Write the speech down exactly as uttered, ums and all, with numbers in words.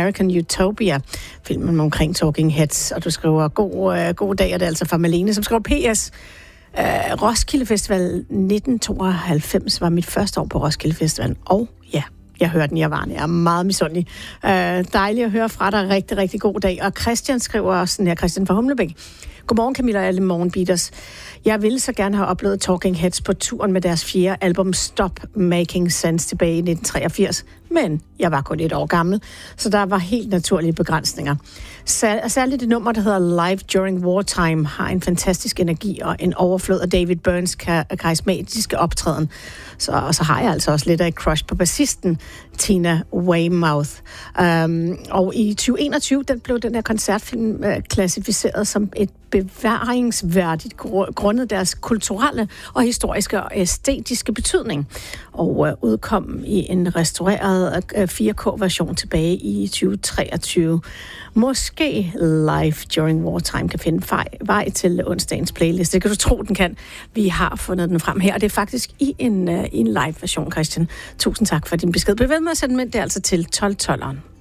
American Utopia, filmen omkring Talking Heads, og du skriver, god, øh, god dag, og det er altså fra Malene, som skriver P S. Øh, Roskilde Festival nitten tooghalvfems var mit første år på Roskilde Festival, og ja, jeg hørte den, jeg var Jeg er meget misundelig. Øh, dejligt at høre fra dig. Rigtig, rigtig god dag. Og Christian skriver også sådan her, Christian fra Humlebæk. Godmorgen, Camilla og alle morgenbeaters. Jeg ville så gerne have oplevet Talking Heads på turen med deres fjerde album Stop Making Sense tilbage i nitten treogfirs. Men jeg var kun et år gammel, så der var helt naturlige begrænsninger. Særligt det nummer, der hedder Live During Wartime, har en fantastisk energi og en overflod af David Byrnes karismatiske optræden. Så, og så har jeg altså også lidt af et crush på bassisten Tina Weymouth. Um, og i tyve enogtyve den blev den her koncertfilm uh, klassificeret som et bevaringsværdigt grundet deres kulturelle og historiske og æstetiske betydning. Og uh, udkom i en restaureret uh, fire K-version tilbage i tyve treogtyve. Måske Live During Wartime kan finde vej, vej til onsdagens playlist. Det kan du tro, den kan. Vi har fundet den frem her, og det er faktisk i en, uh, i en live-version, Christian. Tusind tak for din besked. Bliv ved med at sende den, det er altså til tolv tolveren.